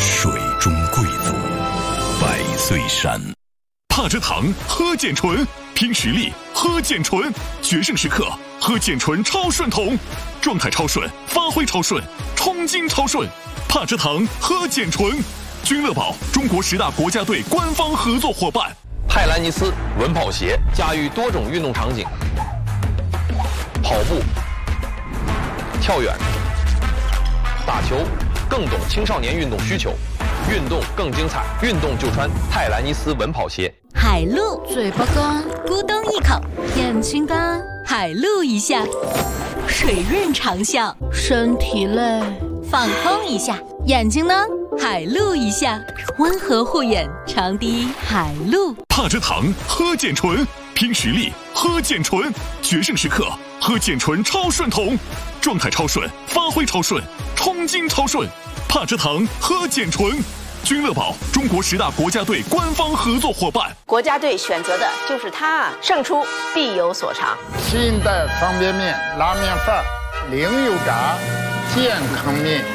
水中贵族，百岁山。 帕遮糖喝健醇，拼实力喝健醇，决胜时刻喝健醇超顺桶，状态超顺，发挥超顺，冲劲超顺。帕遮糖喝健醇，君乐宝中国10大国家队官方合作伙伴。 泰兰尼斯稳跑鞋驾驭多种运动场景，跑步、跳远、打球，更懂青少年运动需求，运动更精彩，运动就穿泰兰尼斯稳跑鞋。 海陆嘴巴干，咕咚一口，眼睛干，海陆一下，水润长效，身体累，放空一下，眼睛呢？海陆一下，温和护眼，长笛海陆。 帕遮糖喝健醇，拼实力喝健醇，决胜时刻喝健醇超顺桶，状态超顺，发挥超顺，冲劲超顺。帕遮糖喝健醇，君乐宝中国10大国家队官方合作伙伴。 国家队选择的就是它，胜出必有所长。 新一代方便面拉面饭，零油炸，健康面。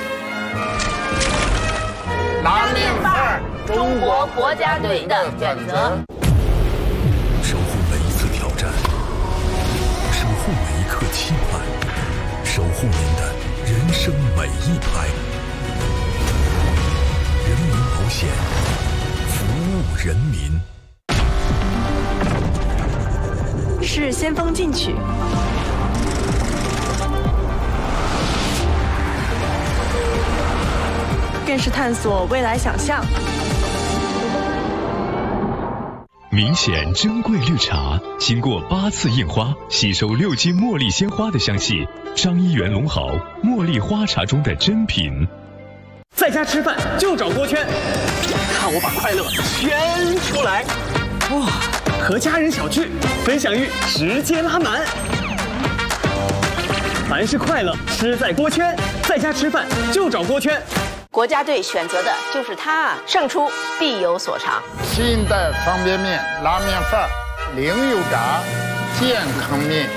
拉面饭， 中国国家队的选择。 守护每一次挑战，守护每一刻期盼，守护您的人生每一拍。人民保险，服务人民。 是先锋进取，更是探索未来想象。 明显珍贵绿茶，经过8次印花，吸收6斤茉莉鲜花的香气。张一元龙豪茉莉花茶中的珍品。 在家吃饭就找锅圈，看我把快乐圈出来！哇，和家人小聚，分享欲直接拉满。凡是快乐，吃在锅圈。在家吃饭就找锅圈。 国家队选择的就是它，胜出必有所长。 新一代方便面拉面饭，零油炸，健康面。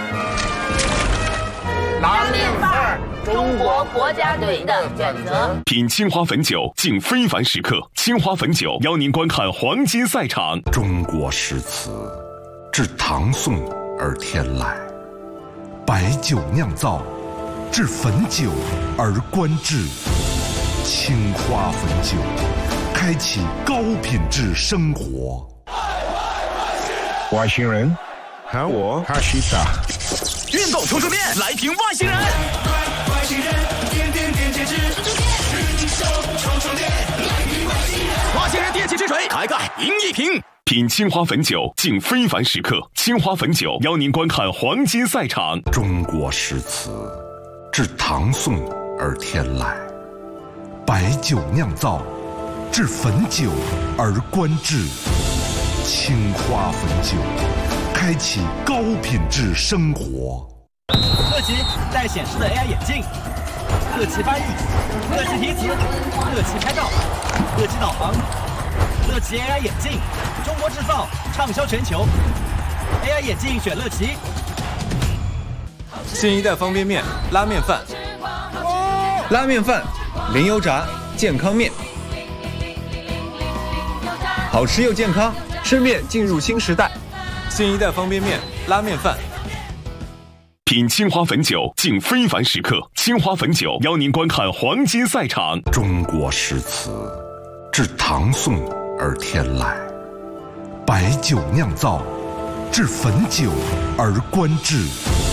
拉面饭， 中国国家队的选择。 品青花汾酒，敬非凡时刻。青花汾酒邀您观看黄金赛场。 中国诗词，自唐宋而天来，白酒酿造，至汾酒而观之。青花汾酒，开启高品质生活。 外星人，喊我哈西达。 运动冲出面，来瓶外星人。外星人，点点点点指，运手冲出面，来瓶外星人。外星人电气之水，开盖赢一瓶。品青花汾酒，敬非凡时刻。青花汾酒邀您观看黄金赛场。 中国诗词，自唐宋而天来，白酒酿造，至汾酒而观之。青花汾酒，开启高品质生活。 特级带显示的 AI 眼镜，特级翻译，特级提词，特级拍照，特级导航，乐奇 AI 眼镜，中国制造，畅销全球。AI 眼镜选乐奇。 新一代方便面拉面饭，拉面饭，零油炸，健康面，好吃又健康，吃面进入新时代。新一代方便面拉面饭。 品青花汾酒，敬非凡时刻。青花汾酒邀您观看黄金赛场。 中国诗词，自唐宋而天来，白酒酿造，至汾酒而观之。